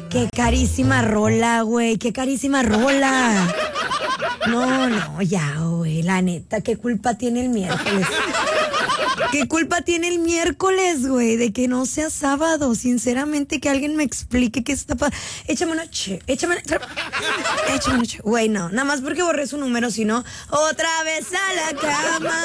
Qué carísima rola, güey, qué carísima rola. No, ya, güey, la neta, ¿qué culpa tiene el miércoles? ¿Qué culpa tiene el miércoles, güey? De que no sea sábado. Sinceramente, que alguien me explique qué está pasando. Échame una che. Güey, no. Nada más porque borré su número, si no, otra vez a la cama.